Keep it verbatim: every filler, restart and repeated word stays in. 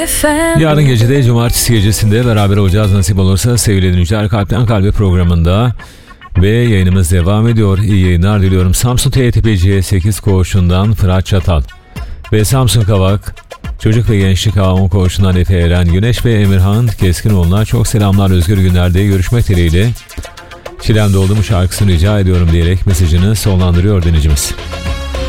Yarın gecede, cumartesi gecesinde beraber olacağız nasip olursa sevgili dinleyiciler. Kalpten Kalbe programında ve yayınımız devam ediyor. İyi yayınlar diliyorum. Samsun T T P C sekiz koğuşundan Fırat Çatal ve Samsun Kavak Çocuk ve Gençlik Ağam koğuşundan Efe Eren, Güneş ve Emirhan Keskinoğlu'na çok selamlar. Özgür günlerde görüşmek dileğiyle. Çilem Doldu mu şarkısını rica ediyorum diyerek mesajını sonlandırıyor dinleyicimiz.